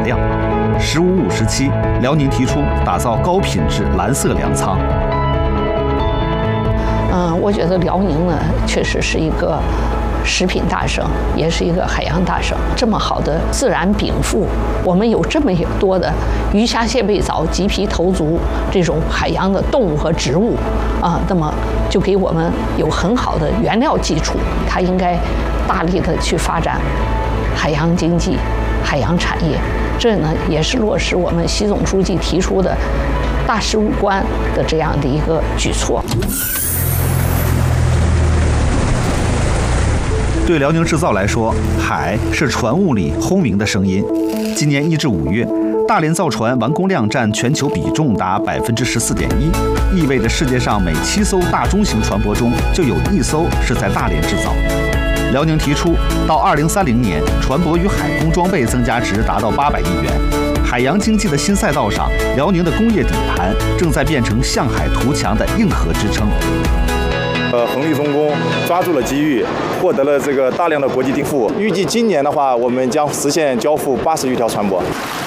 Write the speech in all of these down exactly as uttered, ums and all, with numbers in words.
量。十五五十七，辽宁提出打造高品质蓝色粮仓。 嗯，我觉得辽宁呢，确实是一个食品大省，也是一个海洋大省。这么好的自然禀赋，我们有这么多的鱼虾蟹贝藻、麂皮头足这种海洋的动物和植物啊，那么就给我们有很好的原料基础。它应该大力的去发展海洋经济、海洋产业。这呢，也是落实我们习总书记提出的大十五关的这样的一个举措。 对辽宁制造来说，海是船务里轰鸣的声音。今年一至五月，大连造船完工量占全球比重达百分之十四点一，意味着世界上每七艘大中型船舶中就有一艘是在大连制造。辽宁提出，到二零三零年，船舶与海空装备增加值达到八百亿元。海洋经济的新赛道上，辽宁的工业底盘正在变成向海图强的硬核支撑。 呃，横立中工，抓住了机遇，获得了这个大量的国际订付。预计今年的话，我们将实现交付八十余条船舶。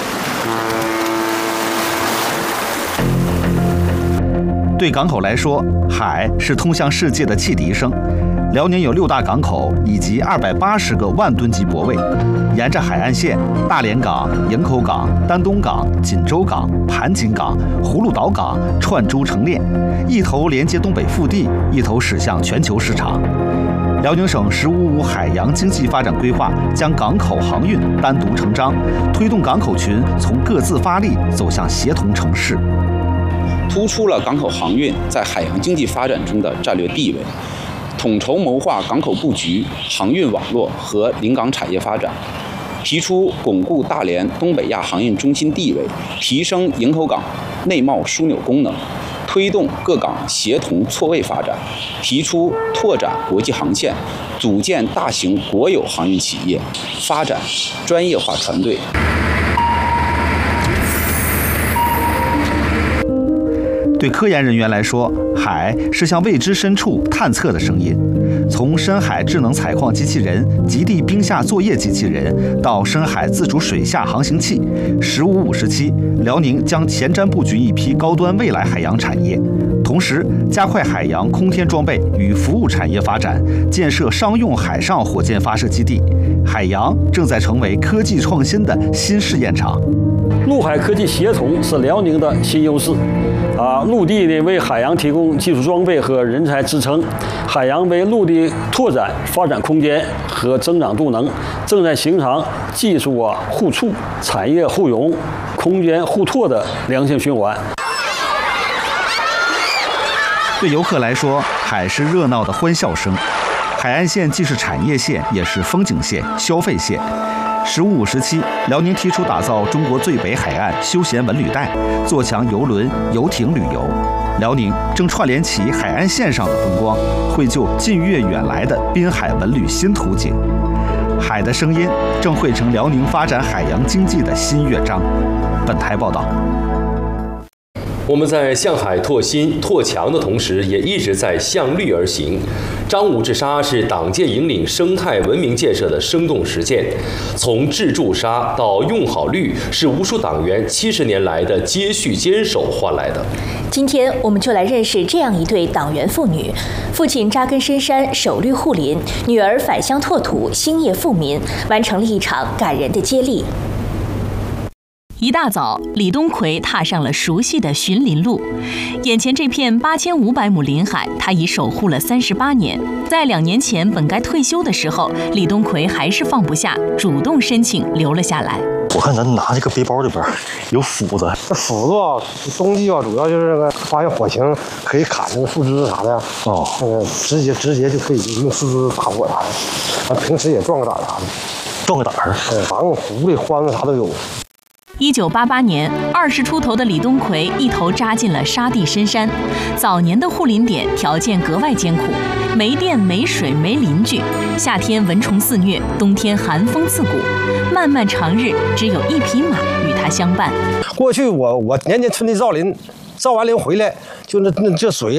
对港口来说，海是通向世界的汽笛声。辽宁有六大港口以及二百八十个万吨级泊位，沿着海岸线，大连港、营口港、丹东港、锦州港、盘锦港、葫芦岛港串珠成链，一头连接东北腹地，一头驶向全球市场。辽宁省“十五五”海洋经济发展规划将港口航运单独成章，推动港口群从各自发力走向协同城市， 突出了港口航运在海洋经济发展中的战略地位。统筹谋划港口布局、航运网络和临港产业发展，提出巩固大连东北亚航运中心地位，提升营口港内贸枢纽功能，推动各港协同错位发展，提出拓展国际航线，组建大型国有航运企业，发展专业化船队。 对科研人员来说，海是向未知深处探测的声音。从深海智能采矿机器人、极地冰下作业机器人到深海自主水下航行器，十五五十七，辽宁将前瞻布局一批高端未来海洋产业，同时加快海洋空天装备与服务产业发展，建设商用海上火箭发射基地。海洋正在成为科技创新的新试验场。 陆海科技协同是辽宁的新优势。啊，陆地呢为海洋提供技术装备和人才支撑，海洋为陆地拓展发展空间和增长动能，正在形成技术啊互促、产业互融、空间互拓的良性循环。 对游客来说，海是热闹的欢笑声。海岸线既是产业线，也是风景线、消费线。十五五十七，辽宁提出打造中国最北海岸休闲文旅带，做强邮轮、游艇旅游。辽宁正串联起海岸线上的风光，绘就近越远来的滨海文旅新图景。海的声音正汇成辽宁发展海洋经济的新乐章。本台报道。 我们在向海拓新、拓强的同时，也一直在向绿而行。张五治沙是党建引领生态文明建设的生动实践，从治筑沙到用好绿，是无数党员七十年来的接续坚守换来的。 今天我们就来认识这样一对党员妇女：父亲扎根深山，守绿护林；女儿返乡拓土，兴业富民，完成了一场感人的接力。 一大早，李东奎踏上了熟悉的寻林路。眼前这片八千五百亩林海，他已守护了三十八年。在两年前本该退休的时候，李东奎还是放不下，主动申请留了下来。 我看咱拿这个背包里边有斧子， 这斧子啊，冬季啊，主要就是那个发现火情可以砍那个树枝啥的哦，那个直接直接就可以用树枝打火啥的。啊，平时也壮个胆啥的， 壮个胆儿， 嗯，反正湖里欢子啥都有。 一九八八年，二十出头的李东奎一头扎进了沙地深山。早年的护林点条件格外艰苦，没电、没水、没邻居，夏天蚊虫肆虐，冬天寒风刺骨，漫漫长日只有一匹马与他相伴。 过去我我年年春天造林，造完林回来就那那这水